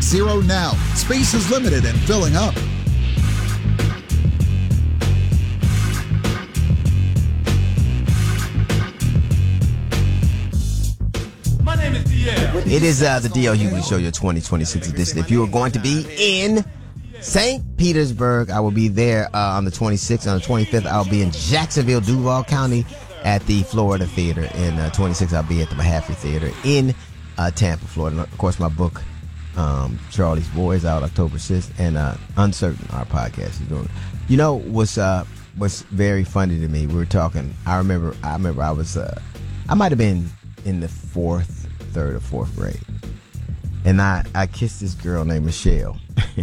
800-848-0660 now. Space is limited and filling up. It is the D.L. Hughley Show, your 2026 edition. If you are going to be in St. Petersburg, I will be there on the 26th. On the 25th, I'll be in Jacksonville, Duval County at the Florida Theater. And 26th, I'll be at the Mahaffey Theater in Tampa, Florida. And of course, my book, Charlie's Boys, out October 6th. And Uncertain, our podcast is doing. You know what's very funny to me? We were talking. I remember I was I might have been in the third or fourth grade, and I kissed this girl named Michelle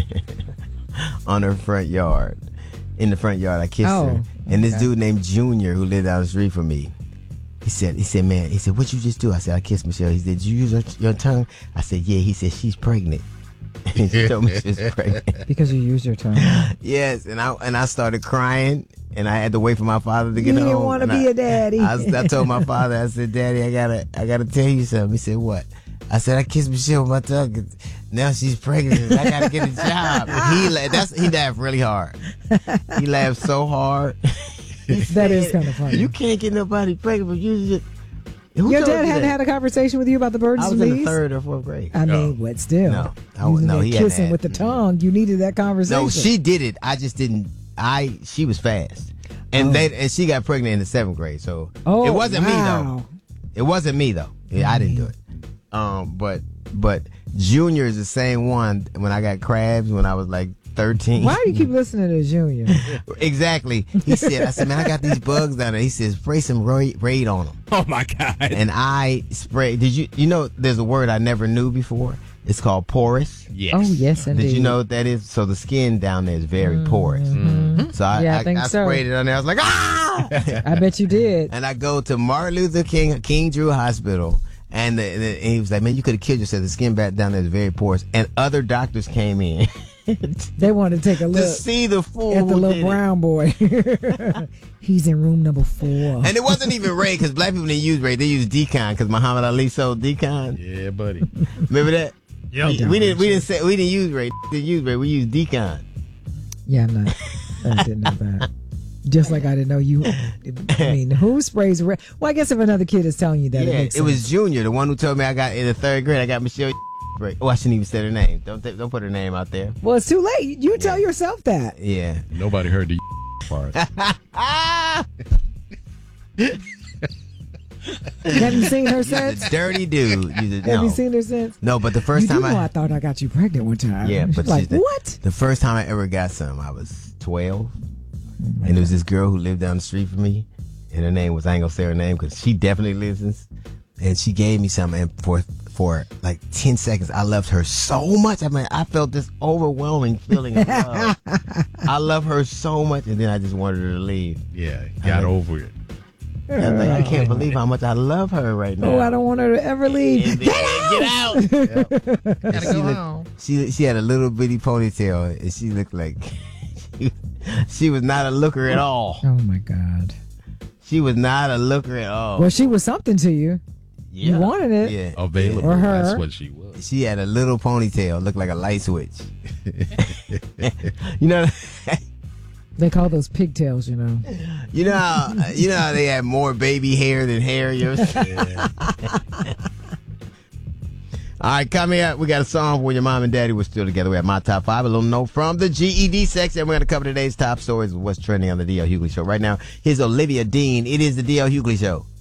on her front yard. In the front yard, I kissed her, and this dude named Junior, who lived down the street from me, he said, man, what'd you just do? I said, I kissed Michelle. He said, did you use your tongue? I said, yeah. He said, she's pregnant. He told me she was pregnant because you used your tongue. Yes, and I started crying. And I had to wait for my father to get home. You didn't want to be a daddy. I told my father, I said, Daddy, I gotta tell you something. He said, what? I said, I kissed Michelle with my tongue. Now she's pregnant. I gotta get a job. He laughed really hard. He laughed so hard. That is kind of funny. You can't get nobody pregnant, but you just. Your dad hadn't had a conversation with you about the birds and bees? I was in the third or fourth grade. I mean, what still? No, he kissing with the tongue. You needed that conversation. No, she did it. I just didn't. She was fast, and she got pregnant in the 7th grade. So it wasn't me though. It wasn't me though. Yeah, I didn't do it. But Junior is the same one. When I got crabs when I was like 13. Why do you keep listening to Junior? Exactly. I said, man, I got these bugs down there. He says, spray some Raid on them. Oh my God. And I sprayed. You know, there's a word I never knew before. It's called porous. Yes. Oh, yes, indeed. Did you know what that is? So the skin down there is very porous. Mm-hmm. So I sprayed it on there. I was like, ah! I bet you did. And I go to Martin Luther King Drew Hospital. And he was like, man, you could have killed yourself. The skin back down there is very porous. And other doctors came in. They wanted to take a look. To see the fool at the little brown boy. He's in room number 4. And it wasn't even Raid, because black people didn't use Raid. They used Decon, because Muhammad Ali sold Decon. Yeah, buddy. Remember that? Yeah. We didn't use Raid. We used Decon. Yeah, I didn't know that. Just like I didn't know you. I mean, who sprays red? Well, I guess if another kid is telling you that, it was Junior, the one who told me I got in the 3rd grade. I got Michelle. Oh, I shouldn't even say her name. Don't put her name out there. Well, it's too late. You tell yourself that. Yeah. Nobody heard the part. Have you seen her since? A dirty dude. Have you seen her since? No, but the first time I thought I got you pregnant one time. Yeah, but like what? The first time I ever got some, I was 12, and there was this girl who lived down the street from me, and her name was, I ain't gonna say her name because she definitely lives in, and she gave me some, and for like 10 seconds, I loved her so much. I mean, I felt this overwhelming feeling of love. I love her so much, and then I just wanted her to leave. Yeah, got over it. I can't believe how much I love her right now. Oh, I don't want her to ever leave. Get out! Yep. Gotta go home. She had a little bitty ponytail, and she looked like she was not a looker at all. Oh my God. She was not a looker at all. Well, she was something to you. Yeah. You wanted it. Yeah. Available. Or her. That's what she was. She had a little ponytail, looked like a light switch. You know. They call those pigtails, you know. You know how they have more baby hair than hair. Yeah. All right, coming up, we got a song when your mom and daddy were still together. We have my top 5, a little note from the GED section. We're going to cover today's top stories of what's trending on the D.L. Hughley Show. Right now, here's Olivia Dean. It is the D.L. Hughley Show.